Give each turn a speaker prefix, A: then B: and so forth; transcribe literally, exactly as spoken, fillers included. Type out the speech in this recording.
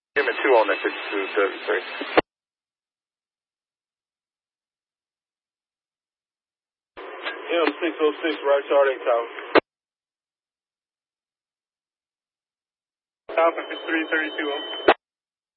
A: Give me two on that fifty-two thirty-three. M six oh six, right charting tower. Alpha three thirty-two.